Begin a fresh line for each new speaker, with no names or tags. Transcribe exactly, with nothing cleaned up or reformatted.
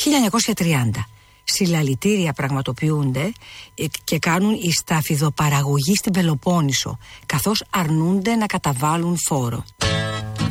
χίλια εννιακόσια τριάντα. Συλλαλητήρια πραγματοποιούνται και κάνουν η σταφιδοπαραγωγή στην Πελοπόννησο, καθώς αρνούνται να καταβάλουν φόρο.